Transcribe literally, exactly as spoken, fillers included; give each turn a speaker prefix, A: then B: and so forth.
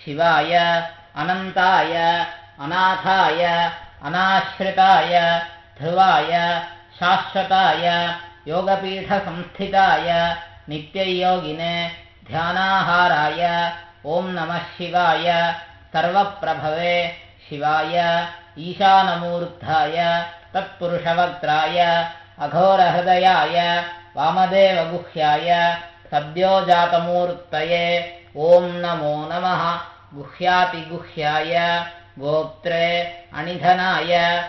A: शिवाय अनन्ताय अनाथाय अनाश्रिताय ध्रुवाय शाश्वताय योगपीठसंस्थिताय नित्ययोगिने ध्यानाहाराय ॐ नमः शिवाय सर्वप्रभवे शिवाय ईशानमूर्धाय तत्पुरुषवक्त्राय अघोरहृदयाय वामदेवगुह्याय सद्योजातमूर्तये ॐ नमो नमः गुह्यातिगुह्याय गोप्त्रे अनिधनाय